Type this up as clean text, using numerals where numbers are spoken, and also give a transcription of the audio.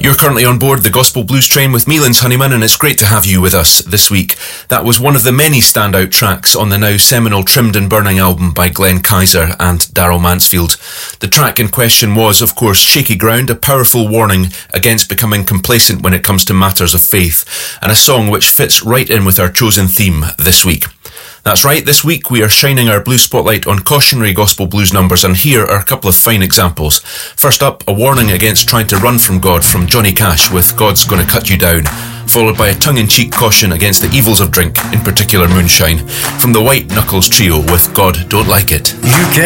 You're currently on board the Gospel Blues train with me, Linz Honeyman, and it's great to have you with us this week. That was one of the many standout tracks on the now seminal Trimmed and Burning album by Glenn Kaiser and Daryl Mansfield. The track in question was, of course, Shaky Ground, a powerful warning against becoming complacent when it comes to matters of faith, and a song which fits right in with our chosen theme this week. That's right, this week we are shining our blues spotlight on cautionary gospel blues numbers, and here are a couple of fine examples. First up, a warning against trying to run from God from Johnny Cash with God's Gonna Cut You Down, followed by a tongue-in-cheek caution against the evils of drink, in particular moonshine, from the White Knuckles Trio with God Don't Like It. You can